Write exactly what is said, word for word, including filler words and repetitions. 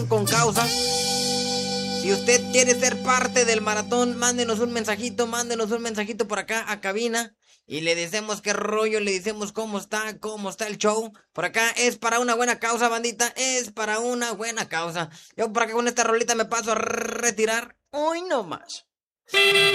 con causa. Si usted quiere ser parte del maratón, mándenos un mensajito, mándenos un mensajito por acá a cabina y le decimos qué rollo, le decimos cómo está, cómo está el show. Por acá es para una buena causa, bandita, es para una buena causa. Yo por acá con esta rolita me paso a retirar. Hoy no más.